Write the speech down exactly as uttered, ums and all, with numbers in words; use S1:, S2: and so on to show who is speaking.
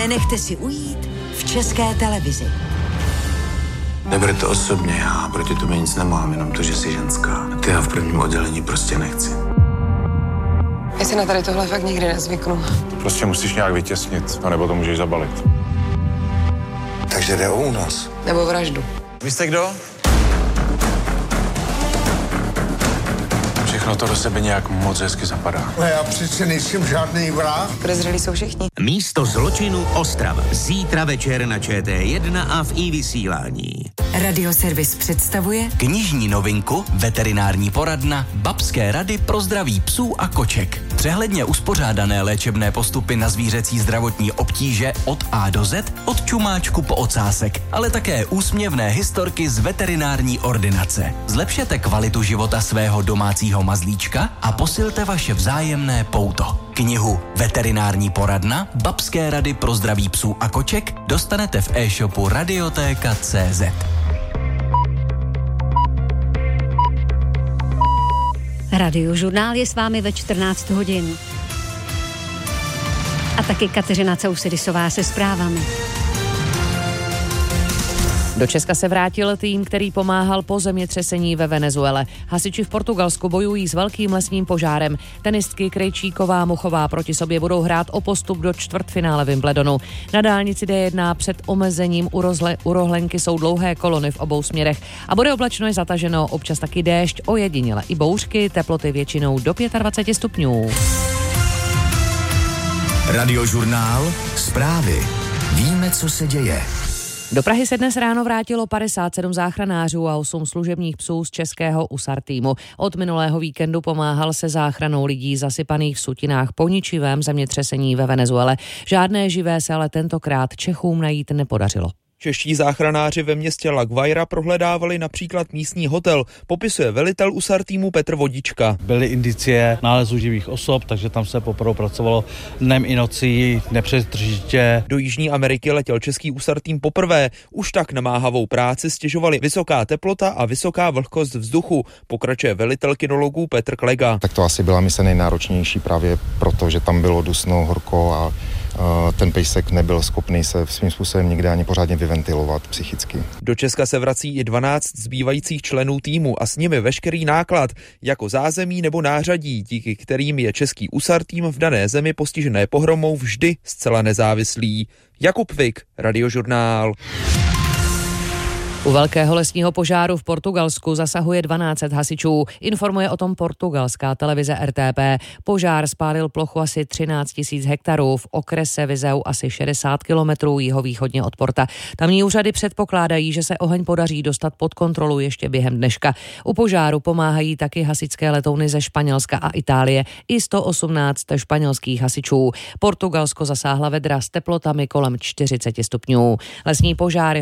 S1: Nenechte si ujít v České televizi.
S2: Neber to osobně, já proti tomu nic nemám, jenom to, že jsi ženská. Ty já v prvním oddělení prostě nechci.
S3: Já si na tady tohle fakt nikdy nezvyknu.
S4: Prostě musíš nějak vytěsnit, anebo to můžeš zabalit.
S2: Takže jde o únos.
S3: Nebo vraždu.
S2: Vy jste kdo?
S4: Všechno to do sebe nějak moc hezky zapadá.
S5: No já přece nejsem žádný vrah.
S3: Podezřelí jsou všichni.
S6: Místo zločinu Ostrava. Zítra večer na Č T jedna a v i vysílání.
S1: Radioservis představuje
S6: Knižní novinku, veterinární poradna, babské rady pro zdraví psů a koček. Přehledně uspořádané léčebné postupy na zvířecí zdravotní obtíže od A do Z, od čumáčku po ocásek, ale také úsměvné historky z veterinární ordinace. Zlepšete kvalitu života svého domácího mazlíčka a posilte vaše vzájemné pouto. Knihu Veterinární poradna, babské rady pro zdraví psů a koček dostanete v e-shopu radioteka tečka cé zet.
S7: Radiožurnál je s vámi ve čtrnáct hodin. A taky Kateřina Causedisová se zprávami.
S8: Do Česka se vrátil tým, který pomáhal po zemětřesení ve Venezuele. Hasiči v Portugalsku bojují s velkým lesním požárem. Tenistky Krejčíková Muchová proti sobě budou hrát o postup do čtvrtfinále Wimbledonu. Na dálnici D jedna před omezením u, rozle, u Rohlenky jsou dlouhé kolony v obou směrech. A bude oblačno, je zataženo, občas taky déšť, ojediněle i bouřky, teploty většinou do dvacet pět stupňů.
S6: Radiožurnál, zprávy. Víme, co se děje.
S8: Do Prahy se dnes ráno vrátilo padesát sedm záchranářů a osm služebních psů z českého U S A R týmu. Od minulého víkendu pomáhal se záchranou lidí zasypaných v sutinách po ničivém zemětřesení ve Venezuele. Žádné živé se ale tentokrát Čechům najít nepodařilo.
S9: Čeští záchranáři ve městě La Guaira prohledávali například místní hotel, popisuje velitel U S A R týmu Petr Vodička.
S10: Byly indicie nálezu živých osob, takže tam se poprvé pracovalo dnem i nocí nepřetržitě.
S9: Do Jižní Ameriky letěl český U S A R tým poprvé. Už tak namáhavou práci stěžovali vysoká teplota a vysoká vlhkost vzduchu, pokračuje velitel kinologů Petr Klega.
S11: Tak to asi byla mise nejnáročnější právě proto, že tam bylo dusno, horko a ten pejsek nebyl schopný se svým způsobem nikde ani pořádně vyventilovat psychicky.
S9: Do Česka se vrací i dvanáct zbývajících členů týmu a s nimi veškerý náklad, jako zázemí nebo nářadí, díky kterým je český U S A R tým v dané zemi postižené pohromou vždy zcela nezávislý. Jakub Vik, Radiožurnál.
S8: U velkého lesního požáru v Portugalsku zasahuje dvanáct set hasičů. Informuje o tom portugalská televize R T P. Požár spálil plochu asi třináct tisíc hektarů v okrese Viseu asi šedesát kilometrů jihovýchodně od Porta. Tamní úřady předpokládají, že se oheň podaří dostat pod kontrolu ještě během dneška. U požáru pomáhají taky hasičské letouny ze Španělska a Itálie i sto osmnáct španělských hasičů. Portugalsko zasáhla vedra s teplotami kolem čtyřicet stupňů. Lesní požár